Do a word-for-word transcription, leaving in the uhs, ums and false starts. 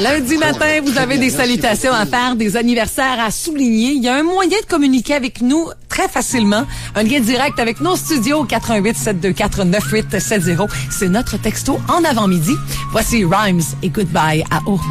Lundi matin, vous avez des salutations à faire, des anniversaires à souligner. Il y a un moyen de communiquer avec nous très facilement. Un lien direct avec nos studios au quatre un huit, sept deux quatre, neuf huit sept zéro. C'est notre texto en avant-midi. Voici Rhymes et Goodbye à O.